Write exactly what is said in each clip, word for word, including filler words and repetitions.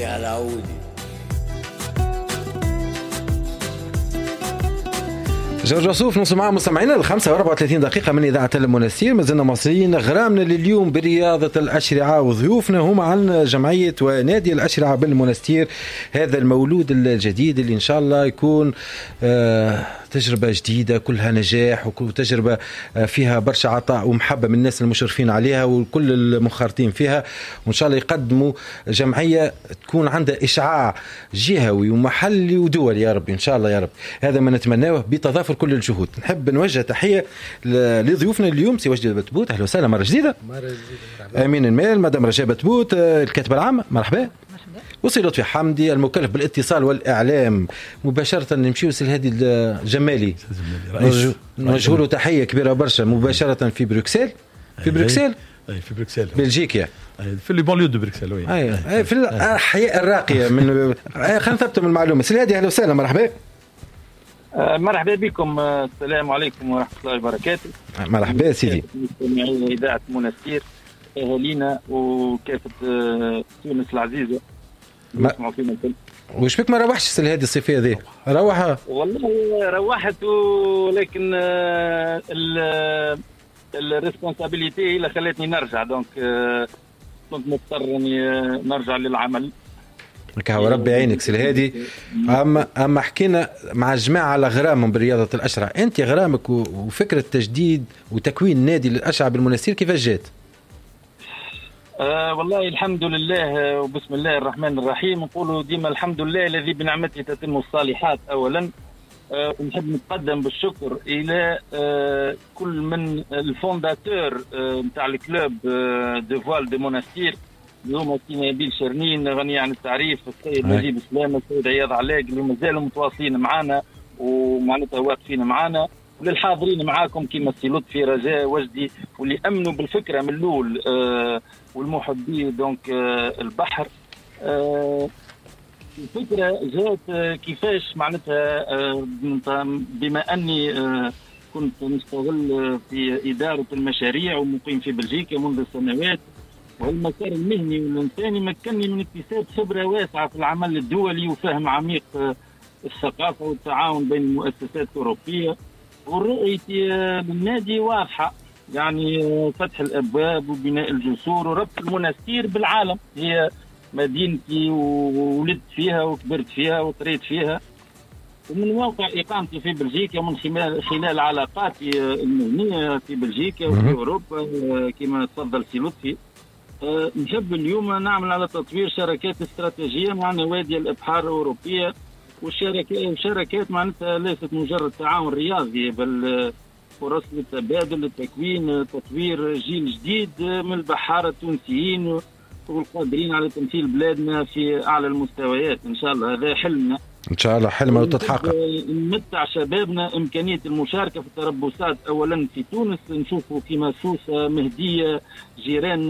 عليها العودي. جورج وسوف نوصل مع مستمعينا الخمسة وأربعة وثلاثين دقيقة من إذاعة المنستير. مازلنا مصريين. غرامنا لليوم برياضة الأشرعة وضيوفنا هم عن جمعية ونادي الأشرعة بالمنستير، هذا المولود الجديد اللي إن شاء الله يكون آه تجربة جديدة كلها نجاح وتجربة فيها برشا عطاء ومحبة من الناس المشرفين عليها وكل المنخرطين فيها، وإن شاء الله يقدموا جمعية تكون عندها إشعاع جهوي ومحلي ودولي يا رب إن شاء الله يا رب. هذا ما نتمناه بتضافر كل الجهود. نحب نوجه تحية لضيوفنا اليوم سي وجدي بتبوت، أهلا وسهلا مرة جديدة. مرة جديدة. أمين المال مدام رجاء بتبوت الكاتبة العامة، مرحبا. وصي لطفي حمدي المكلف بالاتصال والإعلام. مباشرة نمشيو سل هذه الجمالي نوجه له تحية كبيرة برشا مباشرة في بروكسل. في بروكسل أي في بروكسل بلجيكا، في لي بانليو دو بروكسل. وي أي في الأحياء الراقية من خلينا نثبت من المعلومة. سل هذه أهلا وسهلا مرحبا. مرحبا بكم. السلام عليكم ورحمة الله وبركاته. مرحبا سيدي. مستمعين إذاعة منستير، أهالينا وكافة تونس العزيزة يسمعوا فينا الكل. وش بك ما روحش السنة هذه الصيفية ذي؟ روحها والله روحت، ولكن ال الريسبونسابيليتي اللي خلتني نرجع، دونك كنت مضطر اني نرجع للعمل. هو ربي يعينك سي الهادي. اما اما حكينا مع الجماعه على غرامهم برياضه الاشرع، انت غرامك وفكره تجديد وتكوين نادي للاشرع بالمنستير كيفاش جات؟ آه والله الحمد لله وبسم الله الرحمن الرحيم. نقولوا ديما الحمد لله الذي بنعمته تتم الصالحات. اولا آه ونحب نتقدم بالشكر الى آه كل من الفونداتور نتاع آه الكلوب آه دو فوال دو مونستير، اليوم السي نبيل شرنين غني عن التعريف، السيد نجيب سلامه، السيد عياض علاق اللي مازالوا متواصلين معنا ومعناتها واقفين معنا، وللحاضرين معاكم كيما السي لطفي رجاء وجدي واللي امنوا بالفكره من الاول آه والمحبي دونك آه البحر. آه الفكره جات آه كيفاش معناتها آه بما اني آه كنت نشتغل في اداره المشاريع ومقيم في بلجيكا منذ سنوات، والمسار المهني والإنساني مكنني من اكتساب خبرة واسعة في العمل الدولي وفهم عميق الثقافة والتعاون بين المؤسسات الأوروبية. ورؤيتي للنادي واضحة، يعني فتح الأبواب وبناء الجسور وربط المنستير بالعالم. هي مدينتي وولدت فيها وكبرت فيها وطريت فيها، ومن واقع إقامتي في بلجيكا من خلال علاقاتي المهنية في بلجيكا وفي أوروبا كما تفضل سي لطفي، نحب اليوم نعمل على تطوير شركات استراتيجية مع نوادي الإبحار الأوروبية. والشركات معناتها ليست مجرد تعاون رياضي، بل فرص للتبادل، للتكوين، تطوير جيل جديد من البحارة التونسيين والقادرين على تمثيل بلادنا في أعلى المستويات. إن شاء الله هذا حلمنا إن شاء الله، حلمه وتتحقق. نمتع شبابنا إمكانية المشاركة في التربصات أولا في تونس، نشوفوا كيما سوسة، مهدية، جيران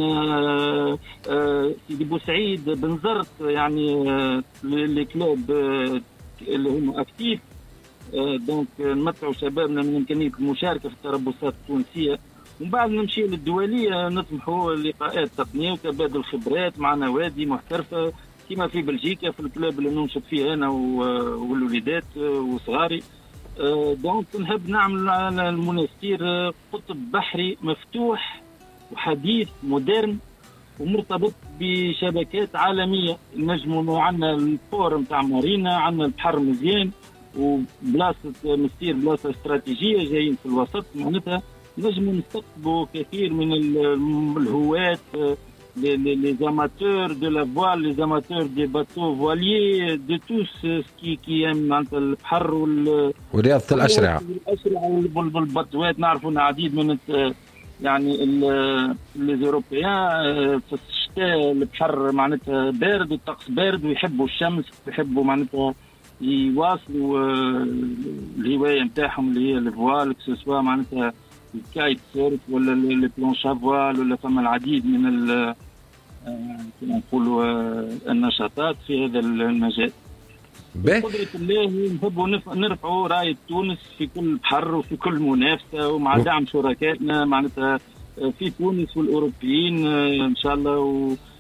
سيدي بوسعيد، بنزرت، يعني الكلوب اللي هم أكتيف. دونك نمتعوا شبابنا من إمكانية المشاركة في التربصات التونسية، ومن بعد نمشي للدولية، نطمحوا لقاءات تقنية وتبادل خبرات مع نوادي محترفة كما في بلجيكا في الكلاب اللي ننشط فيه أنا والوليدات وصغاري. دونك نحب نعمل على المنستير قطب بحري مفتوح وحديث مودرن ومرتبط بشبكات عالمية. نجموا عندنا الفور متاع مارينا، عندنا البحر مزيان، وبلاصة مستير بلاصة استراتيجية جايين في الوسط، معناتها نجموا نستقطبوا كثير من الهواة، les amateurs de la voile, les amateurs des bateaux voiliers, de tous ceux qui, qui aiment البحر وال ورياضة الأشرعة الأشرعة والبطوات. نعرفوا أن عديد من يعني الأوروبيين في الشتاء البحر معناتها بارد والطقس بارد ويحبوا الشمس، ويحبوا معناتها يواصلوا الهواية نتاعهم اللي هي الفوال، كسوا معناتها الكايت سيرف ولا البلانشا فوال، ولا فما العديد من ال كما نقولوا النشاطات في هذا المجال. بقدرة الله نحبوا نرفعوا راية تونس في كل بحر وفي كل منافسة، ومع دعم شركائنا معناتها في تونس والأوروبيين إن شاء الله.